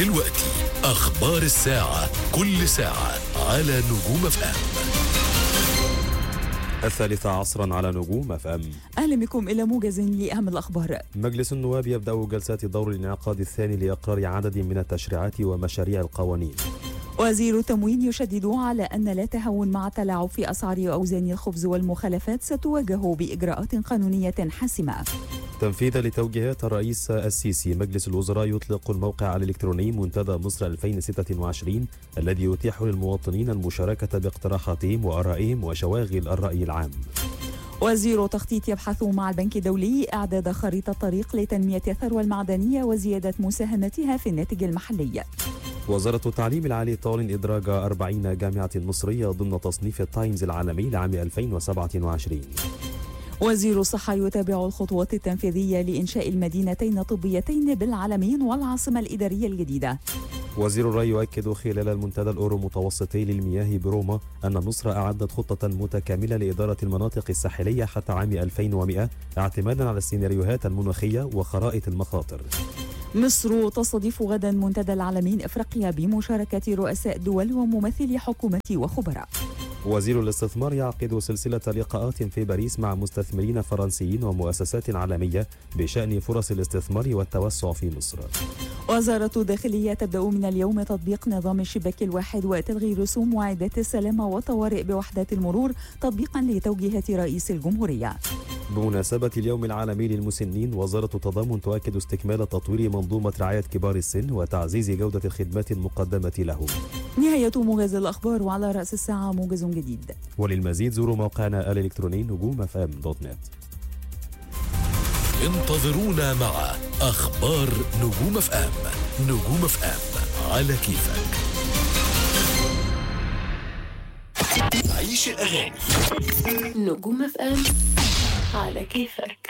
دلوقتي أخبار الساعة، كل ساعة على نجوم FM. 13 على نجوم FM. أهلا بكم إلى موجز لأهم الأخبار. مجلس النواب يبدأ جلسات دور الانعقاد الثاني لإقرار عدد من التشريعات ومشاريع القوانين. وزير التموين يشدد على أن لا تهاون مع التلاعب في أسعار أوزان الخبز والمخلفات ستواجه بإجراءات قانونية حاسمة. تنفيذا لتوجيهات الرئيس السيسي، مجلس الوزراء يطلق الموقع الإلكتروني منتدى مصر 2026 الذي يتيح للمواطنين المشاركة باقتراحاتهم وآرائهم وشواغل الرأي العام. وزير التخطيط يبحث مع البنك الدولي إعداد خريطة طريق لتنمية الثروة المعدنية وزيادة مساهمتها في الناتج المحلي. وزارة التعليم العالي تعلن إدراج 40 جامعة مصرية ضمن تصنيف التايمز العالمي لعام 2027. وزير الصحة يتابع الخطوات التنفيذية لإنشاء المدينتين الطبيتين بالعلمين والعاصمة الإدارية الجديدة. وزير الري يؤكد خلال المنتدى الأورو متوسطي للمياه بروما أن مصر أعدت خطة متكاملة لإدارة المناطق الساحلية حتى عام 2100 اعتمادا على السيناريوهات المناخية وخرائط المخاطر. مصر تستضيف غدا منتدى العالمين إفريقيا بمشاركة رؤساء دول وممثلي حكومة وخبراء. وزير الاستثمار يعقد سلسلة لقاءات في باريس مع مستثمرين فرنسيين ومؤسسات عالمية بشأن فرص الاستثمار والتوسع في مصر. وزارة الداخلية تبدأ من اليوم تطبيق نظام الشباك الواحد وتلغي رسوم وعدات السلامة والطوارئ بوحدات المرور تطبيقا لتوجيهات رئيس الجمهورية. بمناسبة اليوم العالمي للمسنين، وزارة التضامن تؤكد استكمال تطوير منظومة رعاية كبار السن وتعزيز جودة الخدمات المقدمة لهم. نهاية موجز الأخبار، وعلى رأس الساعة موجز جديد. وللمزيد زوروا موقعنا الإلكتروني نجوم-fm.net. انتظرونا مع أخبار نجوم FM. نجوم FM على كيفك. عيش الأغاني. نجوم FM على كيفك.